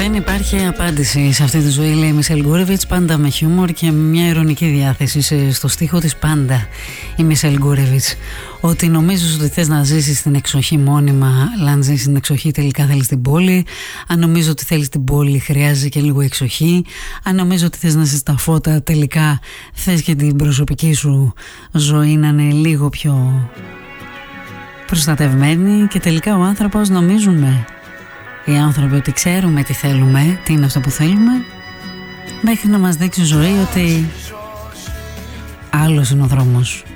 Δεν υπάρχει απάντηση σε αυτή τη ζωή, λέει η Μισελ Γκούρεβιτς, πάντα με χιούμορ και μια ειρωνική διάθεση στο στίχο της, πάντα η Μισελ Γκούρεβιτς. Ότι νομίζεις ότι θες να ζήσεις στην εξοχή μόνιμα, αλλά αν ζήσεις στην εξοχή τελικά θέλεις την πόλη. Αν νομίζω ότι θέλεις την πόλη, χρειάζεται και λίγο εξοχή. Αν νομίζω ότι θες να ζήσεις τα φώτα, τελικά θες και την προσωπική σου ζωή να είναι λίγο πιο προστατευμένη. Και τελικά ο άνθρωπος, νομίζουμε οι άνθρωποι, ότι ξέρουμε τι θέλουμε, τι είναι αυτό που θέλουμε, μέχρι να μας δείξει η ζωή ότι άλλος είναι ο δρόμος.